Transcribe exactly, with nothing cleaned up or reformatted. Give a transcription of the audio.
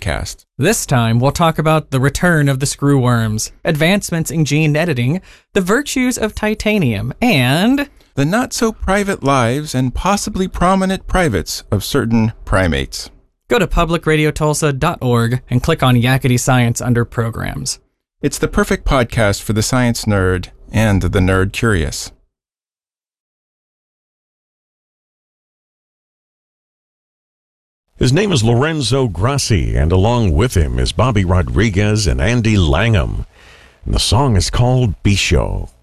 podcast. This time, we'll talk about the return of the screwworms, advancements in gene editing, the virtues of titanium, and the not-so-private lives and possibly prominent privates of certain primates. Go to public radio tulsa dot org and click on Yakety Science under Programs. It's the perfect podcast for the science nerd and the nerd curious. His name is Lorenzo Grassi, and along with him is Bobby Rodriguez and Andy Langham. And the song is called Bisho.